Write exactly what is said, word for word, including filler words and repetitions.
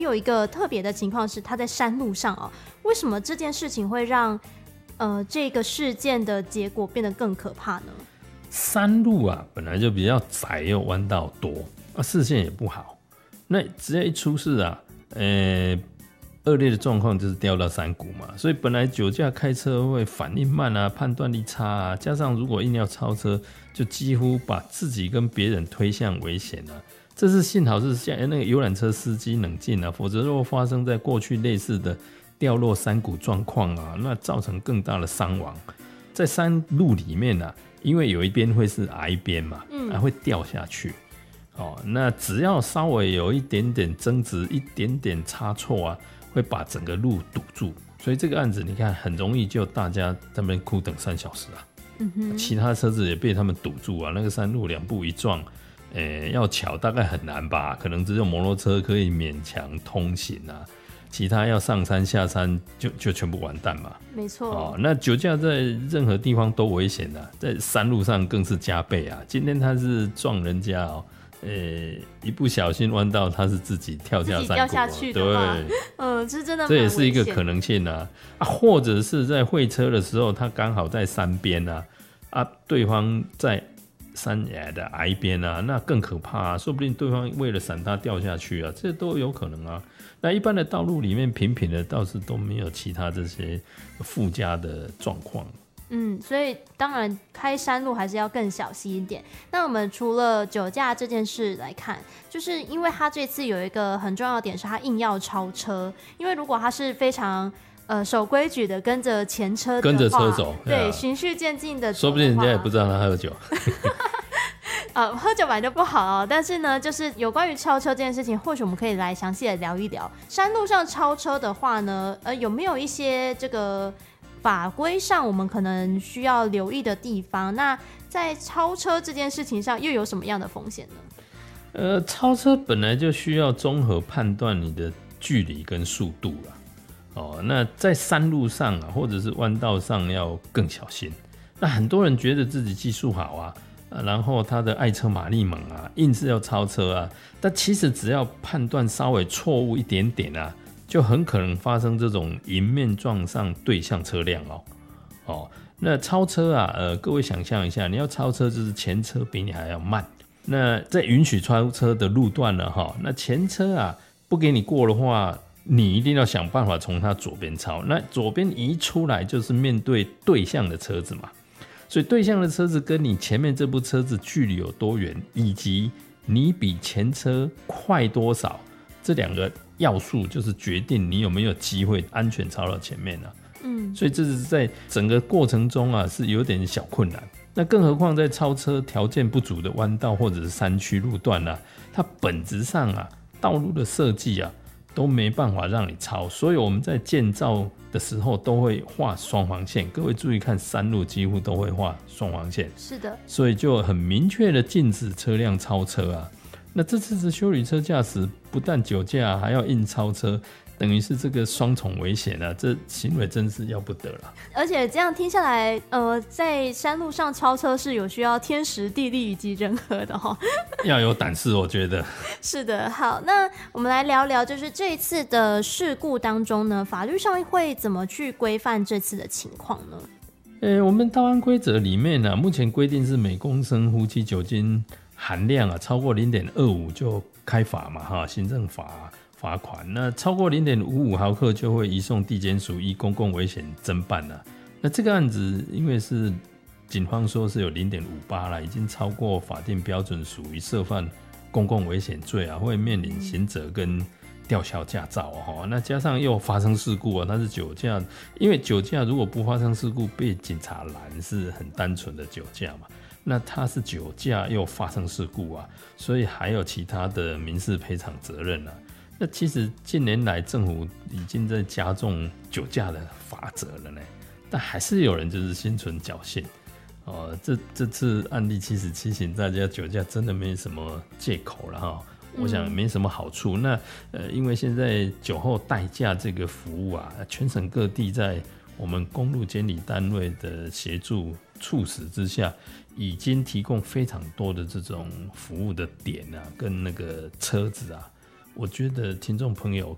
有一个特别的情况是，他在山路上哦，为什么这件事情会让呃这个事件的结果变得更可怕呢？ 山路啊，本来就比较窄又弯道多，啊，视线也不好。那只要一出事啊，呃，恶劣的状况就是掉到山谷嘛。所以本来酒驾开车会反应慢啊，判断力差啊，加上如果硬要超车，就几乎把自己跟别人推向危险啊。这是幸好是像那个游览车司机冷静啊，否则如果发生在过去类似的掉落山谷状况啊，那造成更大的伤亡。在山路里面啊，因为有一边会是崖边嘛，还会掉下去。哦，那只要稍微有一点点争执，一点点差错啊，会把整个路堵住。所以这个案子你看很容易就大家在那边苦等三小时啊。嗯哼，其他车子也被他们堵住啊，那个山路两步一撞。欸、要桥大概很难吧，可能只有摩托车可以勉强通行啊，其他要上山下山 就, 就全部完蛋嘛。 没错、 哦，那酒驾在任何地方都危险啊，在山路上更是加倍啊。今天他是撞人家哦，欸、一不小心弯道，他是自己跳下山谷、哦、 掉下去的话， 对， 嗯，这真的这也是一个可能性啊。啊，或者是在会车的时候，他刚好在山边啊，啊，对方在山崖的崖边啊，那更可怕啊！说不定对方为了闪他掉下去啊，这都有可能啊。那一般的道路里面平平的，倒是都没有其他这些附加的状况。 嗯，所以当然开山路还是要更小心一点。那我们除了酒驾这件事来看，就是因为他这次有一个很重要的点是他硬要超车，因为如果他是非常呃守规矩的跟着前车的话， 跟着车走， 对，循序渐进的， 说不定人家也不知道他喝酒。 呃，喝酒本来就不好哦，但是呢，就是有关于超车这件事情，或许我们可以来详细的聊一聊。山路上超车的话呢，呃，有没有一些这个法规上我们可能需要留意的地方？那在超车这件事情上又有什么样的风险呢？ 呃，超车本来就需要综合判断你的距离跟速度啦。哦，那在山路上啊，或者是弯道上要更小心。那很多人觉得自己技术好啊。然后他的爱车马力猛啊，硬是要超车啊，但其实只要判断稍微错误一点点啊，就很可能发生这种迎面撞上对向车辆哦。哦，那超车啊，呃，各位想象一下，你要超车就是前车比你还要慢，那在允许超车的路段呢，哈，那前车啊不给你过的话，你一定要想办法从他左边超，那左边一出来就是面对对向的车子嘛。所以对向的车子跟你前面这部车子距离有多远，以及你比前车快多少，这两个要素就是决定你有没有机会安全超到前面啊。嗯，所以这是在整个过程中啊是有点小困难。那更何况在超车条件不足的弯道或者是山区路段啊，它本质上啊道路的设计啊都没办法让你超，所以我们在建造的时候都会画双黄线。各位注意看，山路几乎都会画双黄线。 是的， 所以就很明确的禁止车辆超车啊。那这次的休旅车驾驶不但酒驾，还要硬超车，等于是这个双重危险啊，这行为真是要不得了。 而且这样听下来，呃，在山路上超车是有需要天时地利以及人和的哈， 要有胆识，我觉得。 是的，好，那我们来聊聊，就是这一次的事故当中呢，法律上会怎么去规范这次的情况呢？ 欸、我们道安规则里面啊，目前规定是每公升呼气酒精含量啊超过 零点二五 就开罚嘛，哈，行政罚罚款。那超过 零点五五 毫克就会移送地检署依公共危险侦办啊。那这个案子因为是警方说是有 零点五八 啦，已经超过法定标准，属于涉犯公共危险罪啊，会面临刑责跟吊销驾照哦。那加上又发生事故啊，他是酒驾，因为酒驾如果不发生事故被警察拦是很单纯的酒驾嘛。那他是酒驾又发生事故啊，所以还有其他的民事赔偿责任啊。那其实近年来政府已经在加重酒驾的罚则了呢，但还是有人就是心存侥幸。哦，这这次案例其实提醒大家，酒驾真的没什么借口了哈。我想没什么好处。嗯、那呃，因为现在酒后代驾这个服务啊，全省各地在我们公路监理单位的协助促使之下，已经提供非常多的这种服务的点啊，跟那个车子啊。我觉得听众朋友